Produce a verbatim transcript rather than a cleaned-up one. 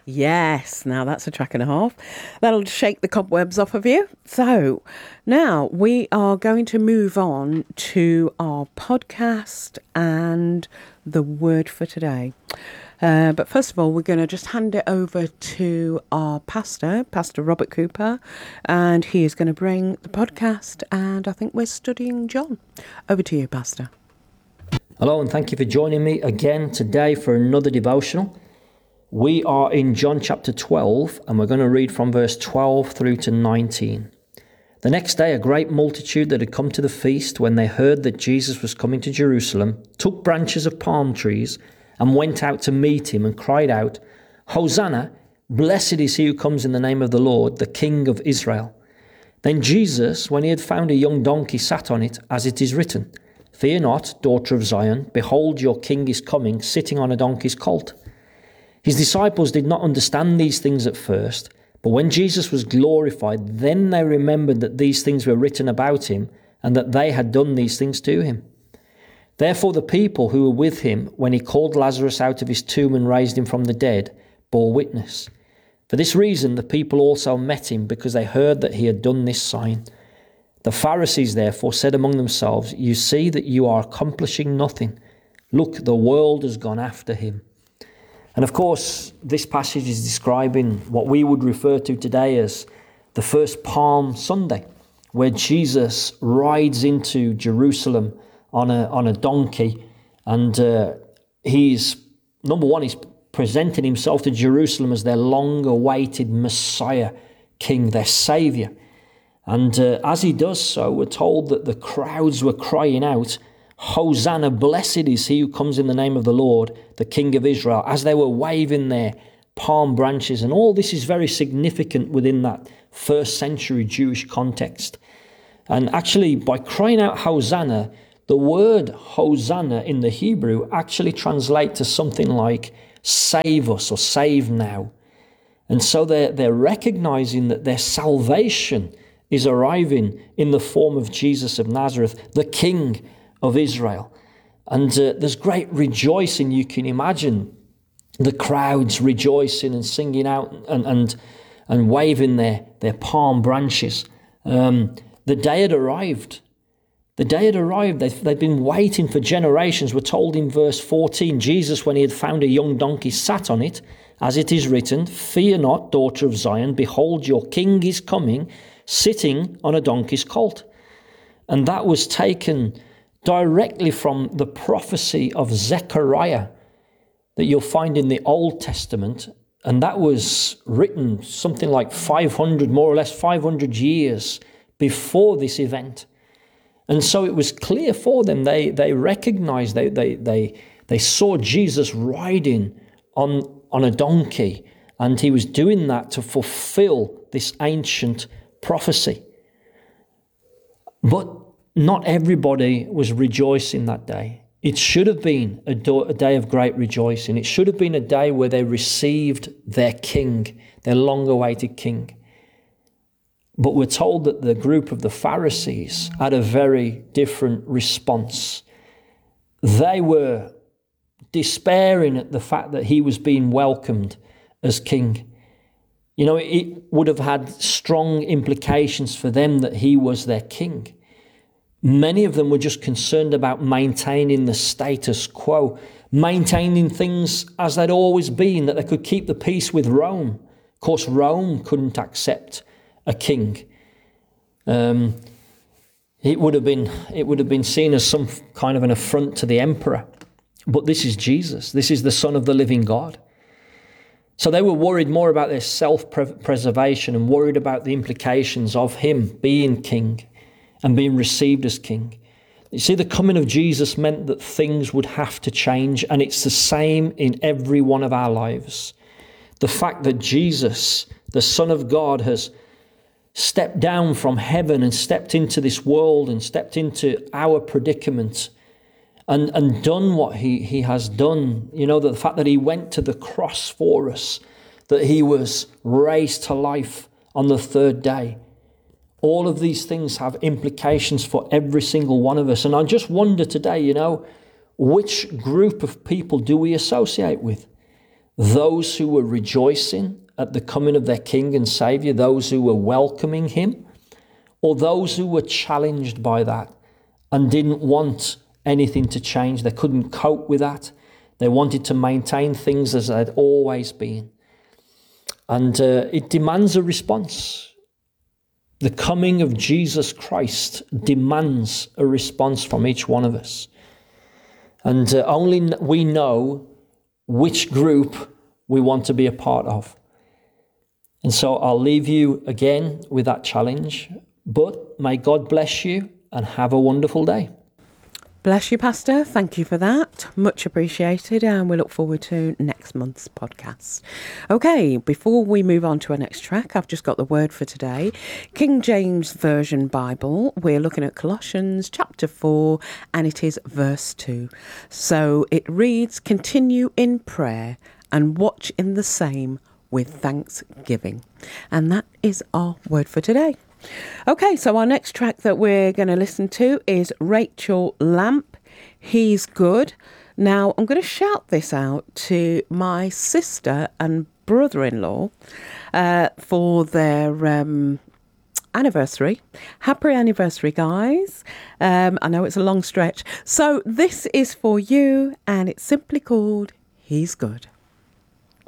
Yes, now that's a track and a half. That'll shake the cobwebs off of you. So now we are going to move on to our podcast and the word for today. Uh, but first of all, we're going to just hand it over to our pastor, Pastor Robert Cooper, and he is going to bring the podcast, and I think we're studying John. Over to you, Pastor. Hello, and thank you for joining me again today for another devotional. We are in John chapter twelve, and we're going to read from verse twelve through to nineteen. The next day, a great multitude that had come to the feast, when they heard that Jesus was coming to Jerusalem, took branches of palm trees and went out to meet him and cried out, "Hosanna, blessed is he who comes in the name of the Lord, the King of Israel." Then Jesus, when he had found a young donkey, sat on it, as it is written, "Fear not, daughter of Zion, behold, your king is coming, sitting on a donkey's colt." His disciples did not understand these things at first, but when Jesus was glorified, then they remembered that these things were written about him and that they had done these things to him. Therefore the people who were with him when he called Lazarus out of his tomb and raised him from the dead bore witness. For this reason the people also met him, because they heard that he had done this sign. The Pharisees therefore said among themselves, "You see that you are accomplishing nothing. Look, the world has gone after him." And of course, this passage is describing what we would refer to today as the first Palm Sunday, where Jesus rides into Jerusalem on a on a donkey, and uh, he's, number one, he's presenting himself to Jerusalem as their long-awaited Messiah King, their Saviour. And uh, as he does so, we're told that the crowds were crying out, "Hosanna, blessed is he who comes in the name of the Lord, the King of Israel," as they were waving their palm branches. And all this is very significant within that first century Jewish context. And actually, by crying out Hosanna, the word Hosanna in the Hebrew actually translates to something like save us or save now. And so they're, they're recognizing that their salvation is arriving in the form of Jesus of Nazareth, the King of Israel. And uh, there's great rejoicing. You can imagine the crowds rejoicing and singing out and and, and waving their, their palm branches. Um, the day had arrived. The day had arrived. They've, they've been waiting for generations. We're told in verse fourteen, Jesus, when he had found a young donkey, sat on it, as it is written, "Fear not, daughter of Zion, behold, your king is coming, sitting on a donkey's colt." And that was taken directly from the prophecy of Zechariah that you'll find in the Old Testament. And that was written something like five hundred, more or less five hundred years before this event. And so it was clear for them. They they recognized, they they they they saw Jesus riding on, on a donkey, and he was doing that to fulfill this ancient prophecy. But not everybody was rejoicing that day. It should have been a, do- a day of great rejoicing. It should have been a day where they received their king, their long-awaited king. But we're told that the group of the Pharisees had a very different response. They were despairing at the fact that he was being welcomed as king. You know, it would have had strong implications for them that he was their king. Many of them were just concerned about maintaining the status quo, maintaining things as they'd always been, that they could keep the peace with Rome. Of course, Rome couldn't accept a king. Um, it would have been it would have been seen as some kind of an affront to the emperor. But this is Jesus. This is the Son of the living God. So they were worried more about their self-preservation and worried about the implications of him being king and being received as king. You see, the coming of Jesus meant that things would have to change, and it's the same in every one of our lives. The fact that Jesus, the Son of God, has stepped down from heaven and stepped into this world and stepped into our predicament and, and done what he, he has done. You know, the fact that he went to the cross for us, that he was raised to life on the third day. All of these things have implications for every single one of us. And I just wonder today, you know, which group of people do we associate with? those who were rejoicing at the coming of their King and Saviour, those who were welcoming him, or those who were challenged by that and didn't want anything to change. They couldn't cope with that. They wanted to maintain things as they'd always been. And uh, it demands a response. The coming of Jesus Christ demands a response from each one of us. And uh, only we know which group we want to be a part of. And so I'll leave you again with that challenge. But may God bless you and have a wonderful day. Bless you, Pastor. Thank you for that. Much appreciated, and we look forward to next month's podcast. Okay, before we move on to our next track, I've just got the word for today. King James Version Bible. We're looking at Colossians chapter four, and it is verse two. So it reads, "Continue in prayer and watch in the same with thanksgiving." And that is our word for today. Okay, so our next track that we're going to listen to is Rachel Lamp, He's Good. Now, I'm going to shout this out to my sister and brother-in-law uh, for their um, anniversary. Happy anniversary, guys. Um, I know it's a long stretch. So this is for you, and it's simply called He's Good.